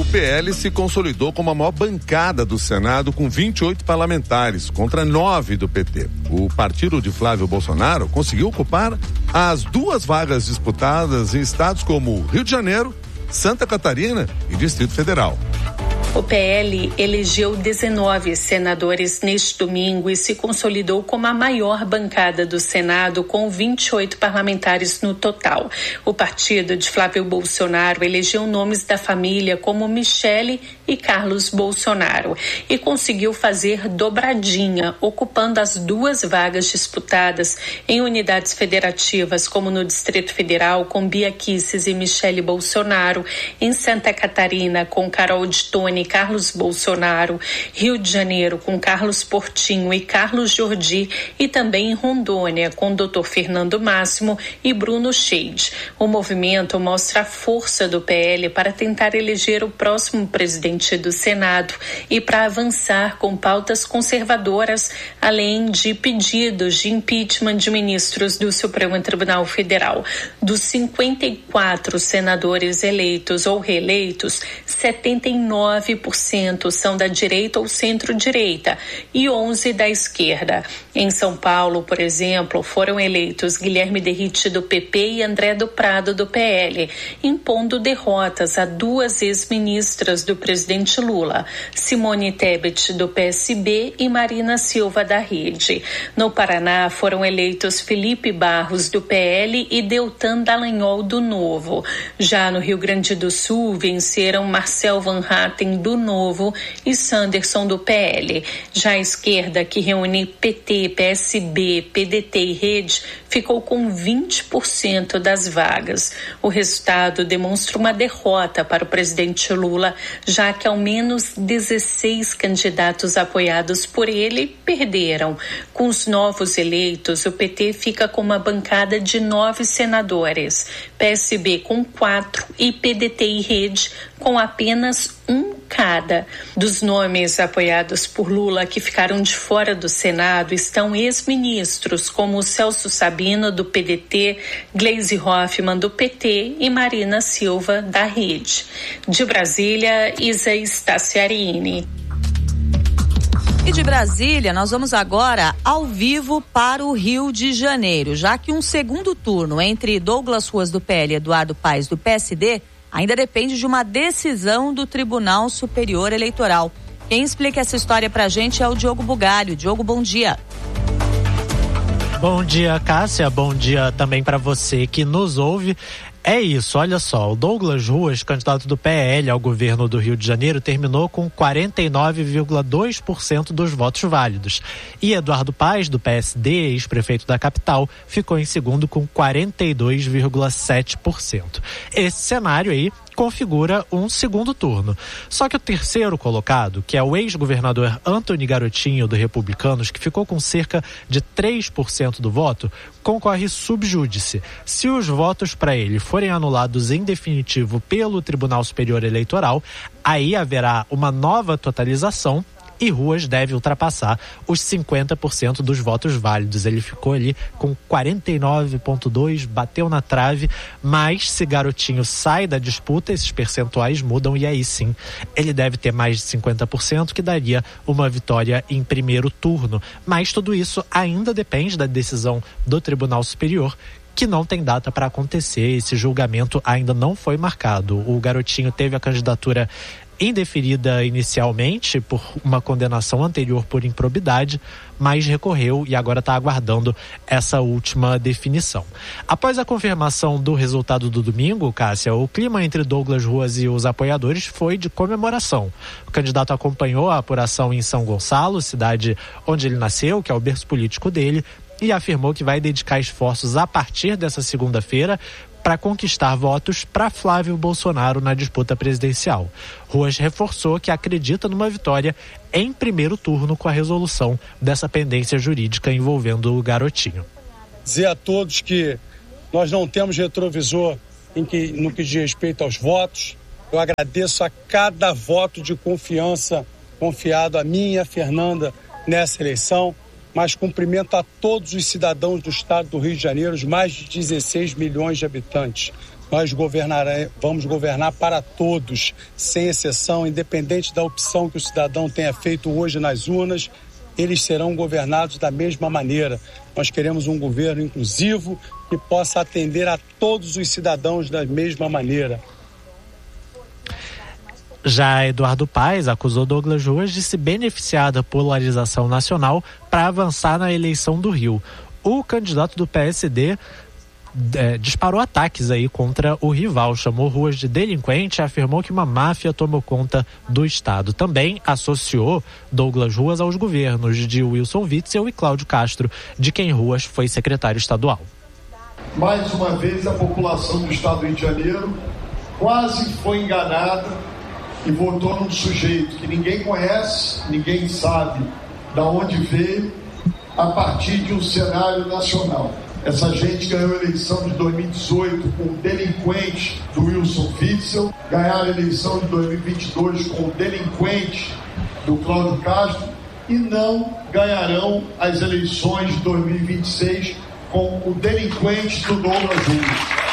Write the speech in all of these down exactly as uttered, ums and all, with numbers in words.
P L se consolidou como a maior bancada do Senado, com vinte e oito parlamentares, contra nove do P T. O partido de Flávio Bolsonaro conseguiu ocupar as duas vagas disputadas em estados como Rio de Janeiro, Santa Catarina e Distrito Federal. O P L elegeu dezenove senadores neste domingo e se consolidou como a maior bancada do Senado, com vinte e oito parlamentares no total. O partido de Flávio Bolsonaro elegeu nomes da família como Michele e Carlos Bolsonaro e conseguiu fazer dobradinha, ocupando as duas vagas disputadas em unidades federativas, como no Distrito Federal, com Bia Kicis e Michele Bolsonaro, em Santa Catarina, com Carol de Tone, Carlos Bolsonaro, Rio de Janeiro com Carlos Portinho e Carlos Jordi, e também em Rondônia com doutor Fernando Máximo e Bruno Scheide. O movimento mostra a força do P L para tentar eleger o próximo presidente do Senado e para avançar com pautas conservadoras, além de pedidos de impeachment de ministros do Supremo Tribunal Federal. Dos cinquenta e quatro senadores eleitos ou reeleitos, setenta e nove por cento são da direita ou centro-direita e onze da esquerda. Em São Paulo, por exemplo, foram eleitos Guilherme Derrite do P P e André do Prado do P L, impondo derrotas a duas ex-ministras do presidente Lula, Simone Tebet do P S B e Marina Silva da Rede. No Paraná, foram eleitos Felipe Barros do P L e Deltan Dallagnol do Novo. Já no Rio Grande do Sul, venceram Marcel Van Hatten do Novo e Sanderson do P L. Já a esquerda, que reúne P T, P S B, P D T e Rede, ficou com vinte por cento das vagas. O resultado demonstra uma derrota para o presidente Lula, já que ao menos dezesseis candidatos apoiados por ele perderam. Com os novos eleitos, o P T fica com uma bancada de nove senadores, P S B com quatro e P D T e Rede com apenas um cada. Dos nomes apoiados por Lula que ficaram de fora do Senado estão ex-ministros como Celso Sabino do P D T, Gleisi Hoffmann do P T e Marina Silva da Rede. De Brasília, Isa Staciarini. E de Brasília, nós vamos agora ao vivo para o Rio de Janeiro, já que um segundo turno entre Douglas Ruas do P L e Eduardo Paes do P S D ainda depende de uma decisão do Tribunal Superior Eleitoral. Quem explica essa história pra gente é o Diogo Bugalho. Diogo, bom dia. Bom dia, Cássia. Bom dia também para você que nos ouve. É isso, olha só, o Douglas Ruas, candidato do P L ao governo do Rio de Janeiro, terminou com quarenta e nove vírgula dois por cento dos votos válidos. E Eduardo Paes, do P S D, ex-prefeito da capital, ficou em segundo com quarenta e dois vírgula sete por cento. Esse cenário aí configura um segundo turno. Só que o terceiro colocado, que é o ex-governador Antony Garotinho, do Republicanos, que ficou com cerca de três por cento do voto, concorre sub júdice. Se os votos para ele forem anulados em definitivo pelo Tribunal Superior Eleitoral, aí haverá uma nova totalização e Ruas deve ultrapassar os cinquenta por cento dos votos válidos. Ele ficou ali com quarenta e nove vírgula dois por cento, bateu na trave, mas se Garotinho sai da disputa, esses percentuais mudam e aí sim ele deve ter mais de cinquenta por cento, que daria uma vitória em primeiro turno. Mas tudo isso ainda depende da decisão do Tribunal Superior, que não tem data para acontecer. Esse julgamento ainda não foi marcado. O Garotinho teve a candidatura indeferida inicialmente por uma condenação anterior por improbidade, mas recorreu e agora está aguardando essa última definição. Após a confirmação do resultado do domingo, Cássia, o clima entre Douglas Ruas e os apoiadores foi de comemoração. O candidato acompanhou a apuração em São Gonçalo, cidade onde ele nasceu, que é o berço político dele, e afirmou que vai dedicar esforços a partir dessa segunda-feira para conquistar votos para Flávio Bolsonaro na disputa presidencial. Ruas reforçou que acredita numa vitória em primeiro turno com a resolução dessa pendência jurídica envolvendo o Garotinho. Dizer a todos que nós não temos retrovisor em que, no que diz respeito aos votos. Eu agradeço a cada voto de confiança confiado a mim e a Fernanda nessa eleição, mas cumprimento a todos os cidadãos do estado do Rio de Janeiro, os mais de dezesseis milhões de habitantes. nós governaremos, vamos governar para todos, sem exceção, independente da opção que o cidadão tenha feito hoje nas urnas, eles serão governados da mesma maneira. Nós queremos um governo inclusivo que possa atender a todos os cidadãos da mesma maneira. Já Eduardo Paes acusou Douglas Ruas de se beneficiar da polarização nacional para avançar na eleição do Rio. O candidato do P S D é, disparou ataques aí contra o rival, chamou Ruas de delinquente e afirmou que uma máfia tomou conta do estado. Também associou Douglas Ruas aos governos de Wilson Witzel e Cláudio Castro, de quem Ruas foi secretário estadual. Mais uma vez a população do estado do Rio de Janeiro quase foi enganada e votou num sujeito que ninguém conhece, ninguém sabe de onde veio, a partir de um cenário nacional. Essa gente ganhou a eleição de dois mil e dezoito com o delinquente do Wilson Witzel, ganharam a eleição de dois mil e vinte e dois com o delinquente do Cláudio Castro e não ganharão as eleições de dois mil e vinte e seis com o delinquente do Douglas Ruas.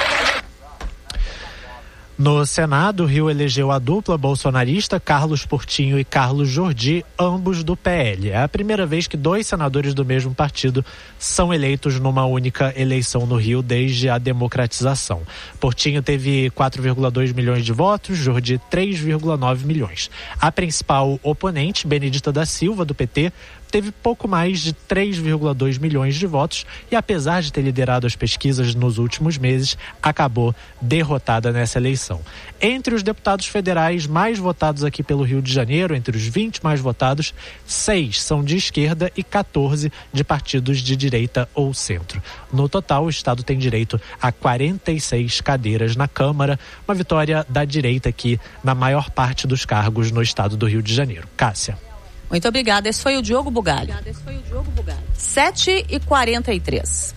No Senado, o Rio elegeu a dupla bolsonarista Carlos Portinho e Carlos Jordi, ambos do P L. É a primeira vez que dois senadores do mesmo partido são eleitos numa única eleição no Rio desde a democratização. Portinho teve quatro vírgula dois milhões de votos, Jordi três vírgula nove milhões. A principal oponente, Benedita da Silva, do P T, teve pouco mais de três vírgula dois milhões de votos e, apesar de ter liderado as pesquisas nos últimos meses, acabou derrotada nessa eleição. Entre os deputados federais mais votados aqui pelo Rio de Janeiro, entre os vinte mais votados, seis são de esquerda e quatorze de partidos de direita ou centro. No total, o estado tem direito a quarenta e seis cadeiras na Câmara, uma vitória da direita aqui na maior parte dos cargos no estado do Rio de Janeiro. Cássia. Muito obrigada. Esse foi o Diogo Bugalho. Esse foi o Diogo Bugalho. sete e quarenta e três.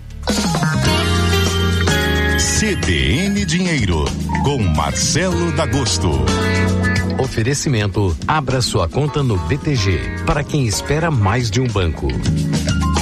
C B N Dinheiro, com Marcelo D'Agosto. Oferecimento: abra sua conta no B T G, para quem espera mais de um banco.